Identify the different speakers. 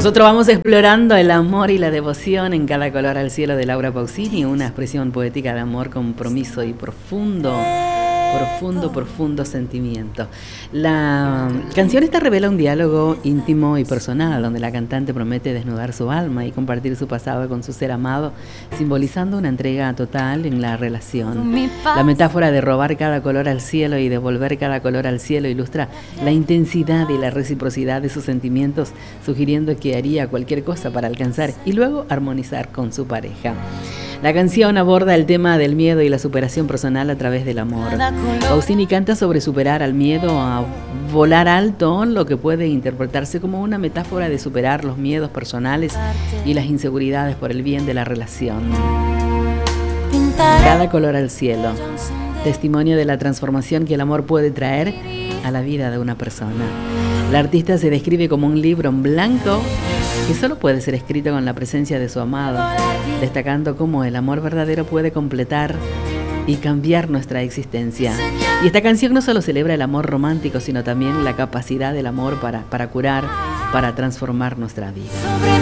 Speaker 1: Nosotros vamos explorando el amor y la devoción en Cada color al cielo de Laura Pausini, una expresión poética de amor, compromiso y profundo sentimiento. La canción esta revela un diálogo íntimo y personal, donde la cantante promete desnudar su alma y compartir su pasado con su ser amado, simbolizando una entrega total en la relación. La metáfora de robar cada color al cielo y devolver cada color al cielo ilustra la intensidad y la reciprocidad de sus sentimientos, sugiriendo que haría cualquier cosa para alcanzar y luego armonizar con su pareja. La canción aborda el tema del miedo y la superación personal a través del amor. Pausini canta sobre superar al miedo a volar alto, lo que puede interpretarse como una metáfora de superar los miedos personales y las inseguridades por el bien de la relación. Cada color al cielo, testimonio de la transformación que el amor puede traer a la vida de una persona. La artista se describe como un libro en blanco que solo puede ser escrito con la presencia de su amado, destacando cómo el amor verdadero puede completar y cambiar nuestra existencia. Y esta canción no solo celebra el amor romántico, sino también la capacidad del amor para curar, para transformar nuestra vida.